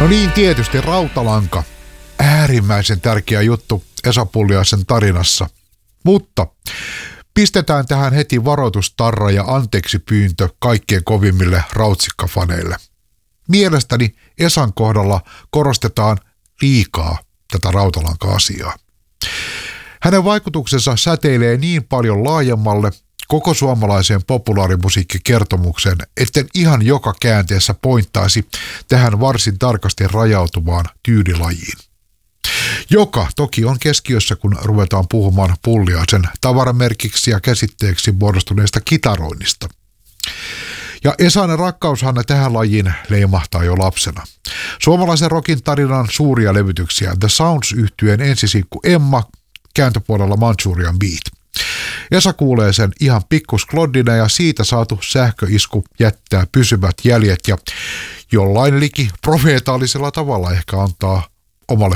No niin, tietysti rautalanka. Äärimmäisen tärkeä juttu Esa Pulliaisen tarinassa. Mutta pistetään tähän heti varoitustarra ja anteeksi pyyntö kaikkien kovimmille rautsikkafaneille. Mielestäni Esan kohdalla korostetaan liikaa tätä rautalanka-asiaa. Hänen vaikutuksensa säteilee niin paljon laajemmalle koko suomalaiseen populaarimusiikkikertomukseen, etten ihan joka käänteessä pointtaisi tähän varsin tarkasti rajautuvaan tyylilajiin. Joka toki on keskiössä, kun ruvetaan puhumaan Pulliaisen tavaramerkiksi ja käsitteeksi muodostuneesta kitaroinnista. Ja Esan rakkaushan tähän lajiin leimahtaa jo lapsena. Suomalaisen rockin tarinan suuria levytyksiä The Sounds-yhtyeen ensisinkku Emma, kääntöpuolella Manchurian Beat. Esa kuulee sen ihan pikkuskloddina ja siitä saatu sähköisku jättää pysyvät jäljet ja jollain liki profeetaalisella tavalla ehkä antaa omalle